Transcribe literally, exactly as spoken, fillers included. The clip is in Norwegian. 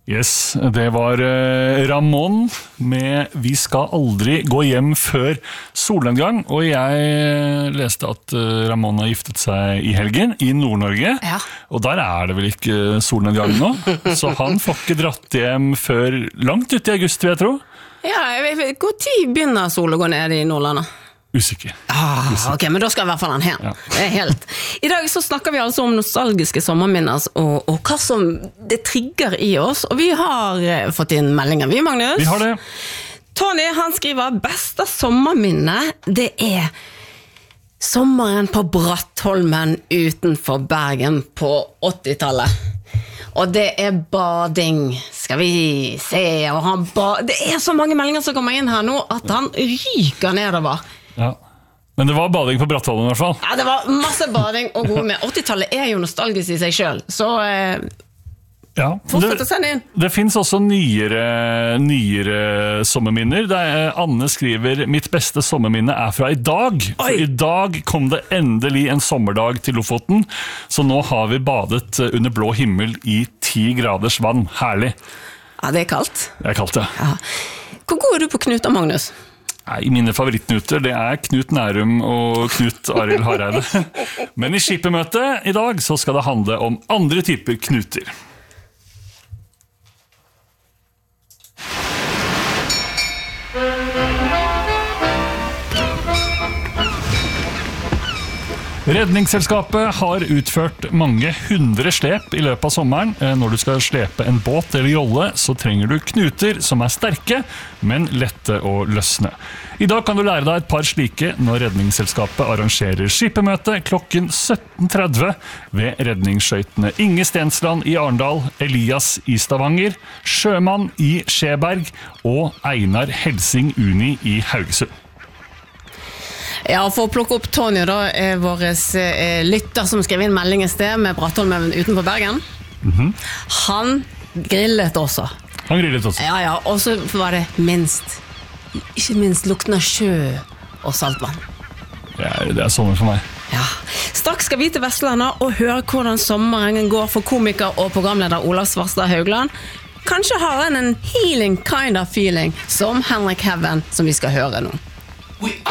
Yes, det var Ramón med Vi skal aldri gå hjem før solnedgang, og jeg leste at Ramón har giftet seg i helgen i Nord-Norge, ja. Og der er det vel ikke solnedgang nå, så han får ikke dratt hjem før langt ut i august, vil jeg tro. Ja, hvor tid begynner sol å gå ned i Nordlandet? Usikker. Ah, ok, men da skal i hvert fall han hen. Ja. Det er helt. I dag så snakker vi altså om nostalgiske sommerminner og, og hva som det trigger i oss, og vi har eh, fått inn meldinger, vi Magnus? Vi har det. Tony, han skriver, beste sommerminne, det er sommeren på Brattholmen utenfor Bergen på åttitallet. Og det er bading, skal vi se, og han ba det er så mange meldinger som kommer inn her nå, at han ryker nedover. Ja, men det var bading på Brattholmen i hvert fall. Ja, det var masse bading og gode med. åttitallet er jo nostalgisk i seg selv, så eh, ja, fortsett å sende inn. Det, det finnes også nyere, nyere sommerminner. Det er, Anne skriver, mitt beste sommerminne er fra i dag. For i dag kom det endelig en sommerdag til Lofoten, så nå har vi badet under blå himmel i ti graders vann. Herlig. Ja, det er kaldt. Det er kaldt, ja. Ja. Hvor god er du på knuter, Magnus? Nei, mine favorittknuter, det er Knut Nærum og Knut Arild Hareide. Men i skipemøtet i dag så skal det handle om andre typer knuter. Redningsselskapet har utført mange hundre slep i løpet av sommeren. Når du skal slepe en båt eller jolle, så trenger du knuter som er sterke, men lette å løsne. I dag kan du lære deg et par slike når Redningsselskapet arrangerer skipemøte klokken sytten tretti ved redningsskøytene Inge Stensland i Arendal, Elias i Stavanger, Sjømann i Skjeberg og Einar Helsing Uni i Haugesund. Ja, for å plukke opp Tony da, er vår eh, lytter som skrev inn melding i sted med Brattholmen utenfor Bergen. Mm-hmm. Han grillet også. Han grillet også. Ja, ja, og så var det minst, ikke minst lukten av sjø og saltvann. Ja, det er sommer for meg. Ja. Straks skal vi til Vestlandet og høre hvordan sommeren går for komiker og programleder Olav Svarstad Haugland. Kanskje har han en healing kind of feeling som Henrik Heaven, som vi skal høre nå.